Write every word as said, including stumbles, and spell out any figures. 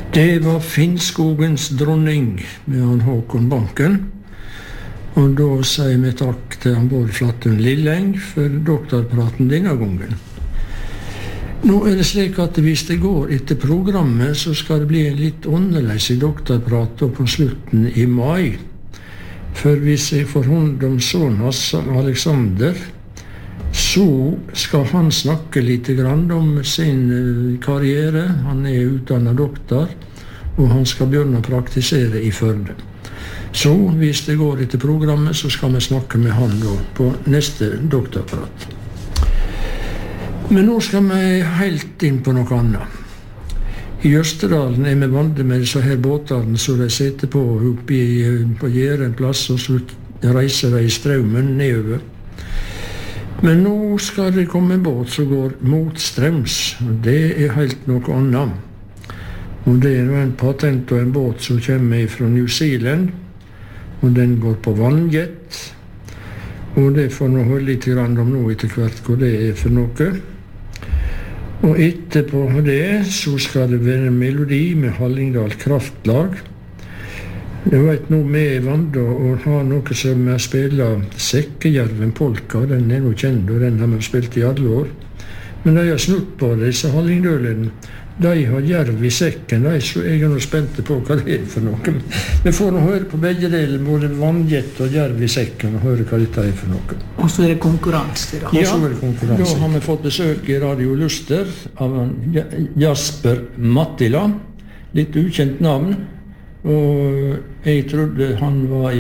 Det var Finnskogens dronning med han Håkon Banken. Og da sier vi takk til han Bård Flattun Lilleng for doktorpraten denne gangen. Nå er det slik at hvis det går etter programmet, så skal det bli en litt annerledes doktorprat på slutten i mai. For hvis jeg får hånd om sønnen hans, Alexander, så skal han snakke litt grann om sin karriere. Han er utdannet doktor, og han skal begynne å praktisere i Førde. Så hvis det går etter programmet, så skal vi snakke med han da på neste doktorprat. Men nå skal vi helt inn på noe annet. I Østerdalen er vi vant med disse her båtene som de sitter på oppe på Gjære en plass, og så reiser de i strømmen nedover. Men nå skal det komme en båt som går motstrøms, og det er helt noe annet. Og det er en patent og en båt som kommer fra New Zealand, og den går på vannjet. Og det får nå høre litt grann om nå etter hvert hva det er for noe. Og etterpå det så skal det være en melodi med Hallingdal Kraftlag. Jeg vet nå vi er vant å ha noe som vi spiller Sekkejerven Polka. Den er nå kjent, og den har vi spilt i alle år. Men de har snutt på det, disse hallingdølene. De har jerv i sekken, de, så jeg er nå spent på hva det er for noe. Vi får nå høre på begge deler, både vannjet og jerv i sekken, og høre hva dette er for noe. Og så er det konkurranse da. Ja, da har vi fått besøk i Radio Luster av Jasper Mattila, litt ukjent navn, og jeg trodde han var i